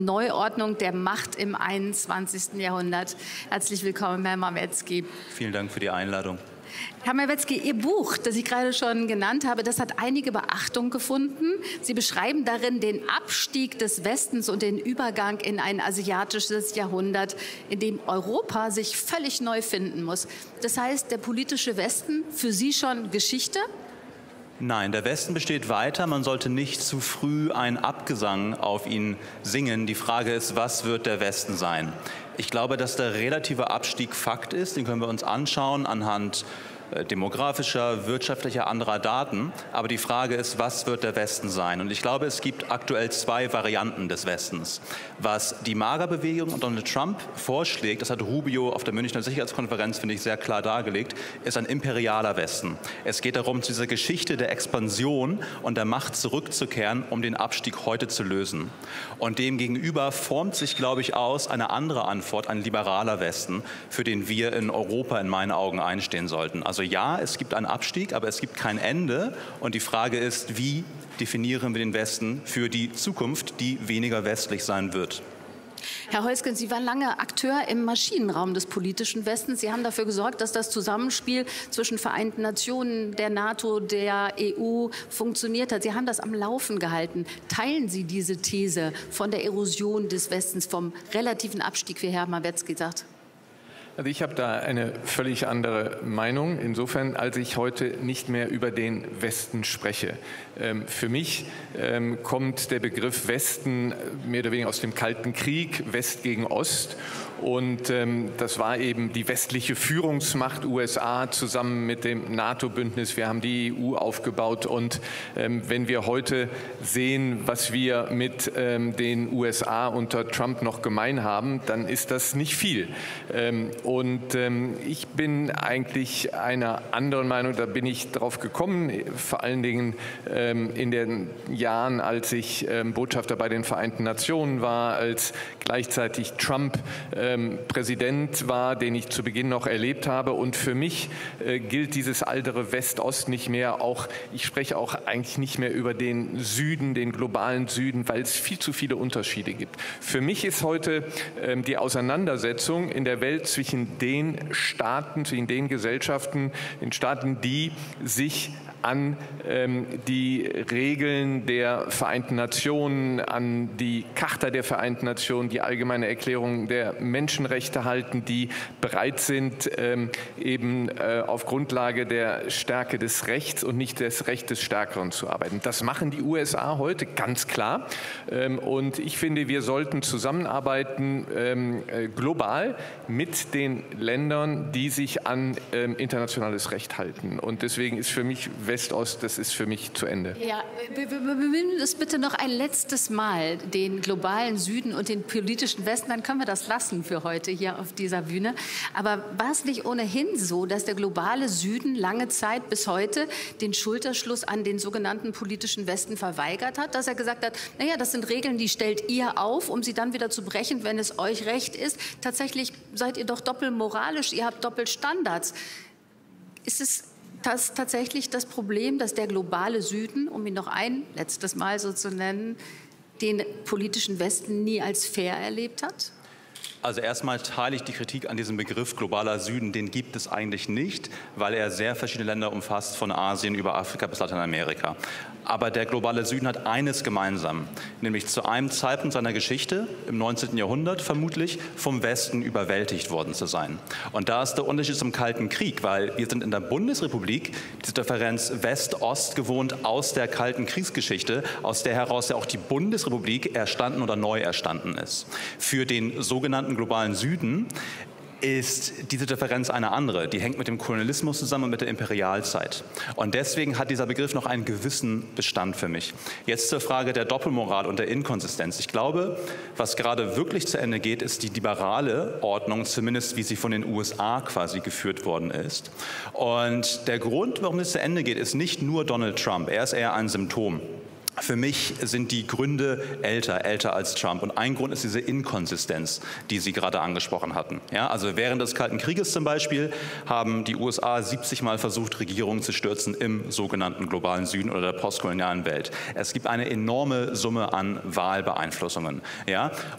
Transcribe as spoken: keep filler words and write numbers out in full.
Neuordnung der Macht im einundzwanzigsten Jahrhundert. Herzlich willkommen, Herr Mawetzki. Vielen Dank für die Einladung. Herr Mawetzki, Ihr Buch, das ich gerade schon genannt habe, das hat einige Beachtung gefunden. Sie beschreiben darin den Abstieg des Westens und den Übergang in ein asiatisches Jahrhundert, in dem Europa sich völlig neu finden muss. Das heißt, der politische Westen, für Sie schon Geschichte? Nein, der Westen besteht weiter. Man sollte nicht zu früh einen Abgesang auf ihn singen. Die Frage ist, was wird der Westen sein? Ich glaube, dass der relative Abstieg Fakt ist. Den können wir uns anschauen anhand demografischer, wirtschaftlicher, anderer Daten. Aber die Frage ist, was wird der Westen sein? Und ich glaube, es gibt aktuell zwei Varianten des Westens. Was die MAGA-Bewegung und Donald Trump vorschlägt, das hat Rubio auf der Münchner Sicherheitskonferenz, finde ich, sehr klar dargelegt, ist ein imperialer Westen. Es geht darum, zu dieser Geschichte der Expansion und der Macht zurückzukehren, um den Abstieg heute zu lösen. Und demgegenüber formt sich, glaube ich, aus eine andere Antwort, ein liberaler Westen, für den wir in Europa in meinen Augen einstehen sollten. Also Also ja, es gibt einen Abstieg, aber es gibt kein Ende. Und die Frage ist, wie definieren wir den Westen für die Zukunft, die weniger westlich sein wird? Herr Heusgen, Sie waren lange Akteur im Maschinenraum des politischen Westens. Sie haben dafür gesorgt, dass das Zusammenspiel zwischen Vereinten Nationen, der NATO, der E U funktioniert hat. Sie haben das am Laufen gehalten. Teilen Sie diese These von der Erosion des Westens, vom relativen Abstieg, wie Herr Mawetzki sagt? Also ich habe da eine völlig andere Meinung, insofern, als ich heute nicht mehr über den Westen spreche. Ähm, für mich ähm, kommt der Begriff Westen mehr oder weniger aus dem Kalten Krieg, West gegen Ost. Und ähm, das war eben die westliche Führungsmacht U S A zusammen mit dem NATO-Bündnis. Wir haben die E U aufgebaut. Und ähm, wenn wir heute sehen, was wir mit ähm, den U S A unter Trump noch gemein haben, dann ist das nicht viel. Ähm, und ähm, ich bin eigentlich einer anderen Meinung. Da bin ich drauf gekommen, vor allen Dingen ähm, in den Jahren, als ich ähm, Botschafter bei den Vereinten Nationen war, als gleichzeitig Trump ähm, Präsident war, den ich zu Beginn noch erlebt habe. Und für mich äh, gilt dieses altere West-Ost nicht mehr. Auch, ich spreche auch eigentlich nicht mehr über den Süden, den globalen Süden, weil es viel zu viele Unterschiede gibt. Für mich ist heute ähm, die Auseinandersetzung in der Welt zwischen den Staaten, zwischen den Gesellschaften, den Staaten, die sich an ähm, die Regeln der Vereinten Nationen, an die Charta der Vereinten Nationen, die Allgemeine Erklärung der Menschenrechte halten, die bereit sind, ähm, eben äh, auf Grundlage der Stärke des Rechts und nicht des Rechts des Stärkeren zu arbeiten. Das machen die U S A heute ganz klar. Ähm, und ich finde, wir sollten zusammenarbeiten ähm, äh, global mit den Ländern, die sich an ähm, internationales Recht halten. Und deswegen ist für mich West-Ost, das ist für mich zu Ende. Ja, bemühen wir es bitte noch ein letztes Mal, den globalen Süden und den politischen Westen, dann können wir das lassen für heute hier auf dieser Bühne. Aber war es nicht ohnehin so, dass der globale Süden lange Zeit bis heute den Schulterschluss an den sogenannten politischen Westen verweigert hat, dass er gesagt hat, naja, das sind Regeln, die stellt ihr auf, um sie dann wieder zu brechen, wenn es euch recht ist. Tatsächlich seid ihr doch doppelt moralisch, ihr habt doppelt Standards. Ist es das tatsächlich das Problem, dass der globale Süden, um ihn noch ein letztes Mal so zu nennen, den politischen Westen nie als fair erlebt hat? Also erstmal teile ich die Kritik an diesem Begriff globaler Süden. Den gibt es eigentlich nicht, weil er sehr verschiedene Länder umfasst, von Asien über Afrika bis Lateinamerika. Aber der globale Süden hat eines gemeinsam, nämlich zu einem Zeitpunkt seiner Geschichte, im neunzehnten Jahrhundert vermutlich, vom Westen überwältigt worden zu sein. Und da ist der Unterschied zum Kalten Krieg, weil wir sind in der Bundesrepublik diese Differenz West-Ost gewohnt aus der Kalten Kriegsgeschichte, aus der heraus ja auch die Bundesrepublik erstanden oder neu erstanden ist. Für den sogenannten globalen Süden ist diese Differenz eine andere. Die hängt mit dem Kolonialismus zusammen und mit der Imperialzeit. Und deswegen hat dieser Begriff noch einen gewissen Bestand für mich. Jetzt zur Frage der Doppelmoral und der Inkonsistenz. Ich glaube, was gerade wirklich zu Ende geht, ist die liberale Ordnung, zumindest wie sie von den U S A quasi geführt worden ist. Und der Grund, warum es zu Ende geht, ist nicht nur Donald Trump. Er ist eher ein Symptom. Für mich sind die Gründe älter, älter als Trump. Und ein Grund ist diese Inkonsistenz, die Sie gerade angesprochen hatten. Ja, also während des Kalten Krieges zum Beispiel haben die U S A siebzig Mal versucht, Regierungen zu stürzen im sogenannten globalen Süden oder der postkolonialen Welt. Es gibt eine enorme Summe an Wahlbeeinflussungen. Ja?